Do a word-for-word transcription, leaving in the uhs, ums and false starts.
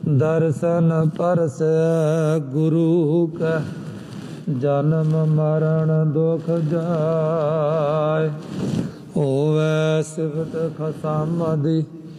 दर्शन परस गुरु का जन्म मरण दुख जाय। होवै सिफत खसामदी